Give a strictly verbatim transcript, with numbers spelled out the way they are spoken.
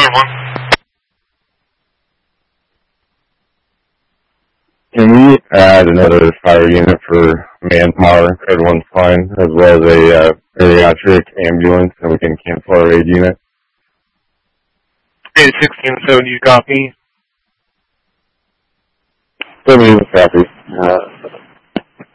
Can we add another fire unit for manpower? Everyone's fine, as well as a uh, bariatric ambulance, and we can cancel our aid unit. Okay, sixteen seventy, you copy? seventy, copy. Uh,